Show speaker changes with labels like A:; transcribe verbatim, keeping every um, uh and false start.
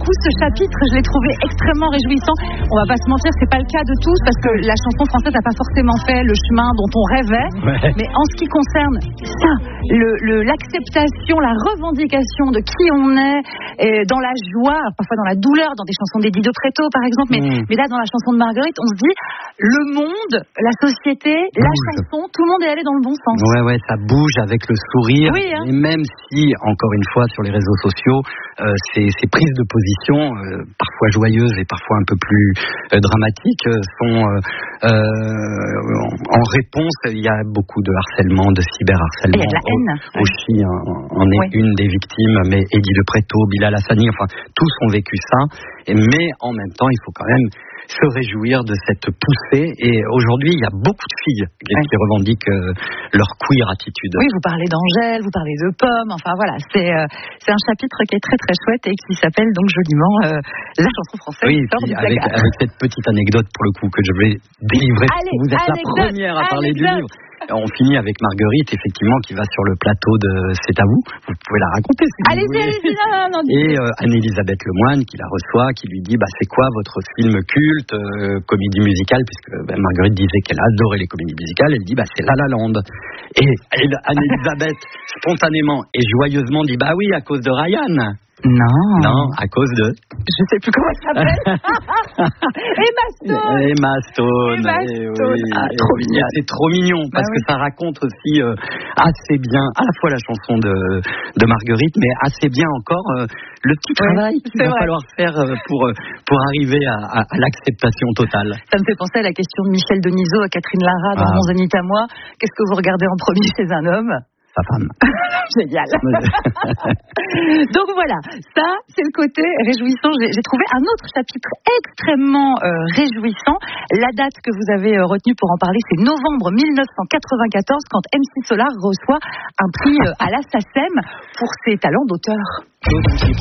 A: coup, ce chapitre, je l'ai trouvé extrêmement réjouissant. On va pas se mentir, c'est pas le cas de tous, parce que la chanson française n'a pas forcément fait le chemin dont on rêvait. Ouais. Mais en ce qui concerne ça, le, le, l'acceptation, la revendication de qui on est, et dans la joie, parfois dans la douleur, dans des chansons d'Eddie de Pretto, par exemple, mais, mmh. mais là, dans la chanson de Marguerite, on se dit, le monde, la société, la bouge. chanson, tout le monde est allé dans le bon sens.
B: Ouais, ouais, ça bouge avec le sourire.
A: Oui, hein.
B: Et même si, encore une fois, sur les réseaux sociaux, euh, ces, ces prises de position, euh, parfois joyeuses et parfois un peu plus euh, dramatiques, euh, sont euh, euh, en réponse. Il y a beaucoup de harcèlement, de cyberharcèlement.
A: Il y a de la haine.
B: Aussi, en, en est
A: oui.
B: une des victimes, mais Eddie de Pretto, Bilal Hassani, enfin, tous ont vécu ça. Et, mais en même temps, il faut quand même se réjouir de cette poussée. Et aujourd'hui, il y a beaucoup de filles qui, oui. qui revendiquent euh, leur queer attitude.
A: Oui, vous parlez d'Angèle, vous parlez de Pomme, enfin voilà, c'est, euh, c'est un chapitre qui est très très chouette et qui s'appelle donc joliment euh, la chanson française.
B: Oui, puis avec, avec cette petite anecdote pour le coup que je vais délivrer.
A: Allez,
B: vous êtes
A: anecdote,
B: la première à parler
A: anecdote.
B: du livre. On finit avec Marguerite, effectivement, qui va sur le plateau de C'est à vous. Vous pouvez la raconter si
A: allez,
B: vous voulez.
A: Allez-y, non, non, non.
B: Et euh, Anne-Elisabeth Lemoine qui la reçoit, qui lui dit bah, c'est quoi votre film culte, euh, comédie musicale, puisque bah, Marguerite disait qu'elle adorait les comédies musicales. Elle dit bah, c'est La La Land. Et elle, Anne-Elisabeth, spontanément et joyeusement, dit bah oui, à cause de Ryan.
A: Non.
B: Non, à cause de...
A: Je sais plus comment elle s'appelle. Emma Stone.
B: Emma Stone.
A: Emma Stone.
B: Oui,
A: ah, trop mignon.
B: C'est trop mignon parce bah, que oui. ça raconte aussi euh, assez bien, à la fois la chanson de, de Marguerite, mais assez bien encore euh, le petit travail oui, qu'il va vrai. falloir faire euh, pour, euh, pour arriver à, à, à l'acceptation totale.
A: Ça me fait penser à la question de Michel Denisot à Catherine Lara dans ah. Mon Zénith à moi. Qu'est-ce que vous regardez en premier chez un homme ?
B: Sa femme.
A: Génial. Donc voilà, ça c'est le côté réjouissant. J'ai, j'ai trouvé un autre chapitre extrêmement euh, réjouissant. La date que vous avez euh, retenue pour en parler, c'est novembre dix-neuf cent quatre-vingt-quatorze, quand M C Solar reçoit un prix euh, à la SACEM pour ses talents d'auteur.